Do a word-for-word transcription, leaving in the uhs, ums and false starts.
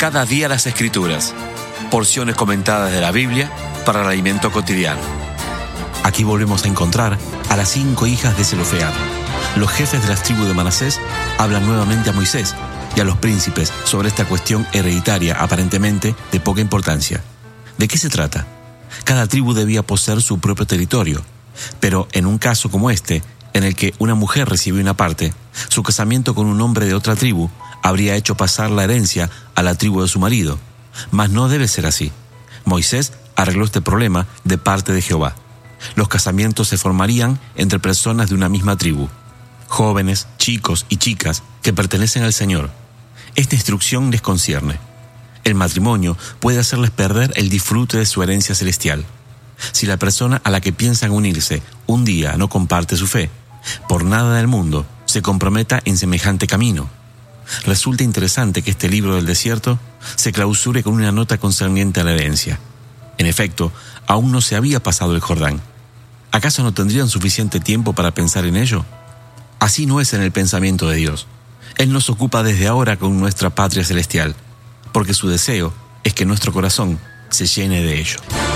Cada día las Escrituras. Porciones comentadas de la Biblia para el alimento cotidiano. Aquí volvemos a encontrar a las cinco hijas de Zelofead. Los jefes de las tribus de Manasés hablan nuevamente a Moisés y a los príncipes sobre esta cuestión hereditaria aparentemente de poca importancia. ¿De qué se trata? Cada tribu debía poseer su propio territorio, pero en un caso como este, en el que una mujer recibe una parte, su casamiento con un hombre de otra tribu habría hecho pasar la herencia a la tribu de su marido. Mas no debe ser así. Moisés arregló este problema de parte de Jehová. Los casamientos se formarían entre personas de una misma tribu, jóvenes, chicos y chicas que pertenecen al Señor. Esta instrucción les concierne. El matrimonio puede hacerles perder el disfrute de su herencia celestial. Si la persona a la que piensan unirse un día no comparte su fe, por nada del mundo se comprometa en semejante camino. Resulta interesante que este libro del desierto se clausure con una nota concerniente a la herencia. En efecto, aún no se había pasado el Jordán. ¿Acaso no tendrían suficiente tiempo para pensar en ello? Así no es en el pensamiento de Dios. Él nos ocupa desde ahora con nuestra patria celestial, porque su deseo es que nuestro corazón se llene de ello.